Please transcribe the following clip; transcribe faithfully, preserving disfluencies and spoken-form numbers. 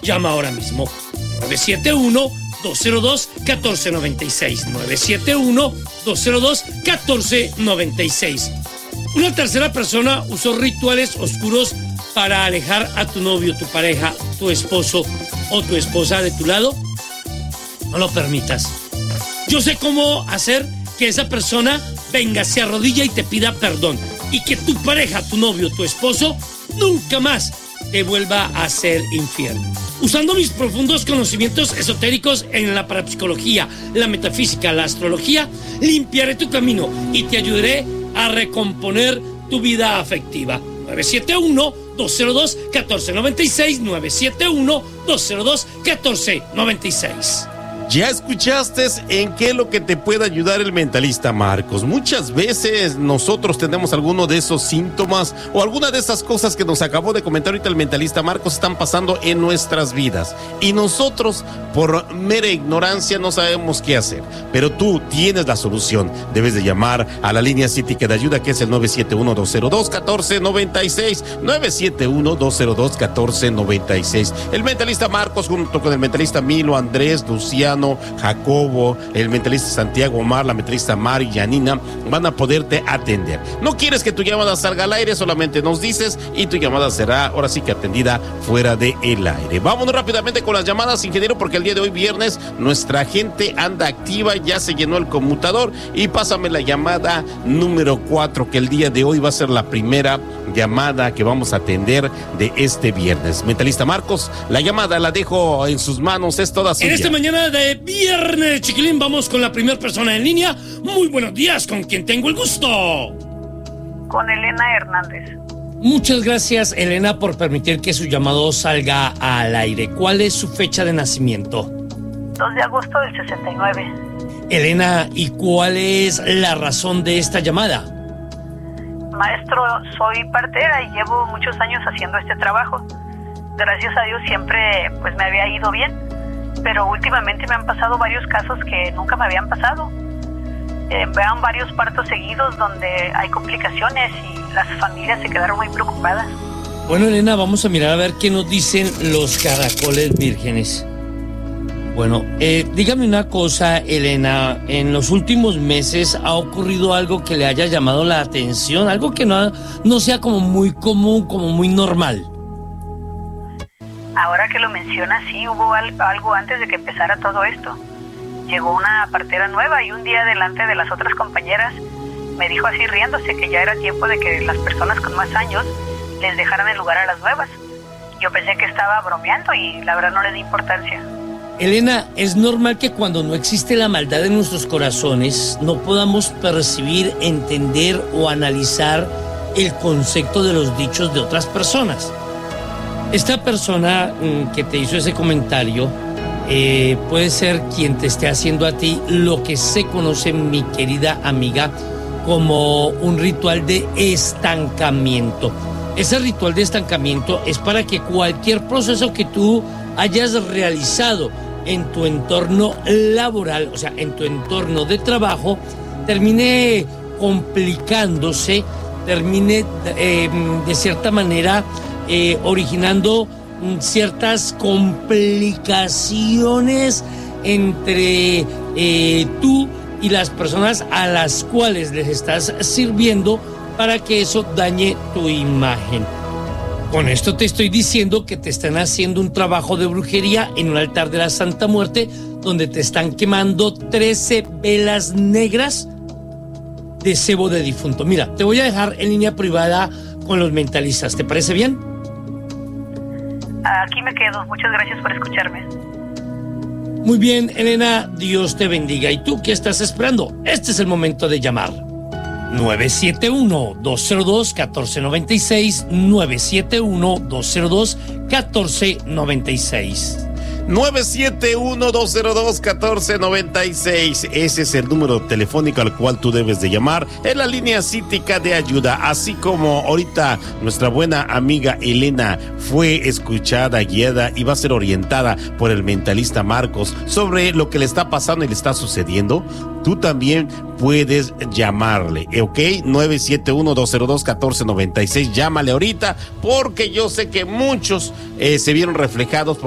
Llama ahora mismo. nueve siete uno, dos cero dos, uno cuatro nueve seis. nueve siete uno, dos cero dos, uno cuatro nueve seis. Una tercera persona usó rituales oscuros para alejar a tu novio, tu pareja, tu esposo o tu esposa de tu lado. No lo permitas. Yo sé cómo hacer que esa persona venga, se arrodilla y te pida perdón. Y que tu pareja, tu novio, tu esposo, nunca más te vuelva a ser infiel. Usando mis profundos conocimientos esotéricos en la parapsicología, la metafísica, la astrología, limpiaré tu camino y te ayudaré a recomponer tu vida afectiva. nueve siete uno, dos cero dos, uno cuatro nueve seis. nueve siete uno, dos cero dos, uno cuatro nueve seis. ¿Ya escuchaste en qué es lo que te puede ayudar el mentalista Marcos? Muchas veces nosotros tenemos alguno de esos síntomas o alguna de esas cosas que nos acabó de comentar ahorita el mentalista Marcos están pasando en nuestras vidas. Y nosotros, por mera ignorancia, no sabemos qué hacer. Pero tú tienes la solución. Debes de llamar a la línea psíquica de ayuda, que es el nueve siete uno, dos cero dos, uno cuatro nueve seis. nueve siete uno, dos cero dos, uno cuatro nueve seis. El mentalista Marcos, junto con el mentalista Milo, Andrés, Luciano, Jacobo, el mentalista Santiago, Omar, la mentalista Mari y Janina van a poderte atender. No quieres que tu llamada salga al aire, solamente nos dices y tu llamada será ahora sí que atendida fuera del aire. Vámonos rápidamente con las llamadas, ingeniero, porque el día de hoy viernes nuestra gente anda activa, ya se llenó el conmutador y pásame la llamada número cuatro, que el día de hoy va a ser la primera llamada que vamos a atender de este viernes. Mentalista Marcos, la llamada la dejo en sus manos, es toda suya. En esta mañana de viernes, chiquilín, vamos con la primera persona en línea. Muy buenos días, ¿con quién tengo el gusto? Con Elena Hernández. Muchas gracias, Elena, por permitir que su llamado salga al aire. ¿Cuál es su fecha de nacimiento? dos de agosto del sesenta y nueve. Elena, ¿y cuál es la razón de esta llamada? Maestro, soy partera y llevo muchos años haciendo este trabajo. Gracias a Dios siempre pues me había ido bien, pero últimamente me han pasado varios casos que nunca me habían pasado. Eh, vean varios partos seguidos donde hay complicaciones y las familias se quedaron muy preocupadas. Bueno, Elena, vamos a mirar a ver qué nos dicen los caracoles vírgenes. Bueno, eh, dígame una cosa, Elena, en los últimos meses ha ocurrido algo que le haya llamado la atención, algo que no, no sea como muy común, como muy normal. Ahora que lo mencionas, sí, hubo algo antes de que empezara todo esto. Llegó una partera nueva y un día delante de las otras compañeras me dijo así riéndose que ya era tiempo de que las personas con más años les dejaran el lugar a las nuevas. Yo pensé que estaba bromeando y la verdad no le di importancia. Elena, es normal que cuando no existe la maldad en nuestros corazones no podamos percibir, entender o analizar el concepto de los dichos de otras personas. Esta persona mm, que te hizo ese comentario eh, puede ser quien te esté haciendo a ti lo que se conoce, mi querida amiga, como un ritual de estancamiento. Ese ritual de estancamiento es para que cualquier proceso que tú hayas realizado en tu entorno laboral, o sea, en tu entorno de trabajo, termine complicándose, termine eh, de cierta manera Eh, originando ciertas complicaciones entre eh, tú y las personas a las cuales les estás sirviendo para que eso dañe tu imagen. Con esto te estoy diciendo que te están haciendo un trabajo de brujería en un altar de la Santa Muerte donde te están quemando trece velas negras de cebo de difunto. Mira, te voy a dejar en línea privada con los mentalistas, ¿te parece bien? Aquí me quedo. Muchas gracias por escucharme. Muy bien, Elena, Dios te bendiga. ¿Y tú qué estás esperando? Este es el momento de llamar. nueve siete uno, dos cero dos, uno cuatro nueve seis. nueve siete uno, dos cero dos, uno cuatro nueve seis. nueve siete uno, dos cero dos, uno cuatro nueve seis. Ese es el número telefónico al cual tú debes de llamar. Es la línea psíquica de ayuda. Así como ahorita nuestra buena amiga Elena fue escuchada, guiada y va a ser orientada por el mentalista Marcos sobre lo que le está pasando y le está sucediendo, tú también puedes llamarle, ¿ok? nueve siete uno, dos cero dos, uno cuatro nueve seis. Llámale ahorita porque yo sé que muchos eh, se vieron reflejados